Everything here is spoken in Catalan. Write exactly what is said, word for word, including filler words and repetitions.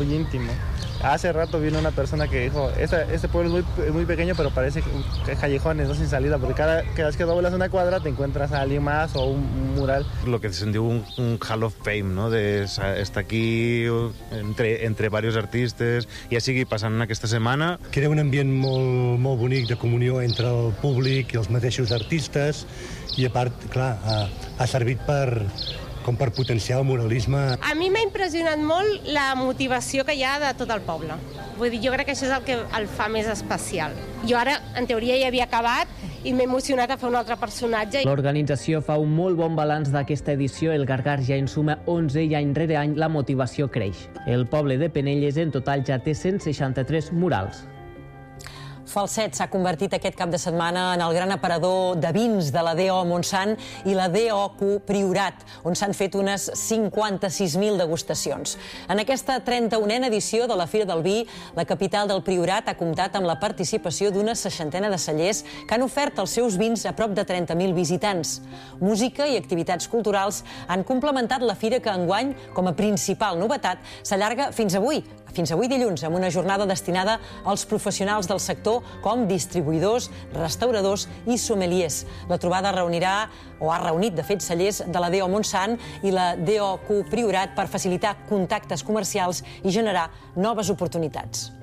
Muy íntimo. Hace rato vino una persona que dijo, este, este pueblo es muy, muy pequeño, pero parece que callejones, no sin salida, porque cada, cada vez que doblas una cuadra te encuentras a alguien más o un, un mural. Lo que se diu un, un Hall of Fame, no? De estar aquí entre, entre diversos artistes, ja sigui passant aquesta setmana. Crea un ambient molt, molt bonic de comunió entre el públic i els mateixos artistes, i a part, clar, ha, ha servit per... com per potenciar el muralisme. A mi m'ha impressionat molt la motivació que hi ha de tot el poble. Vull dir, jo crec que això és el que el fa més especial. Jo ara, en teoria, ja havia acabat i m'he emocionat a fer un altre personatge. L'organització fa un molt bon balanç d'aquesta edició. El Gargar ja en suma onze i any rere any la motivació creix. El poble de Penelles en total ja té cent seixanta-tres murals. Falset s'ha convertit aquest cap de setmana en el gran aparador de vins de la D O Montsant i la D O Q Priorat, on s'han fet unes cinquanta-sis mil degustacions. En aquesta trenta-unena edició de la Fira del Vi, la capital del Priorat ha comptat amb la participació d'una seixantena de cellers que han ofert els seus vins a prop de trenta mil visitants. Música i activitats culturals han complementat la fira que enguany, com a principal novetat, s'allarga fins avui, fins avui dilluns, amb una jornada destinada als professionals del sector com distribuïdors, restauradors i sommeliers. La trobada reunirà, o ha reunit, de fet, cellers de la D O Montsant i la D O Q Priorat per facilitar contactes comercials i generar noves oportunitats.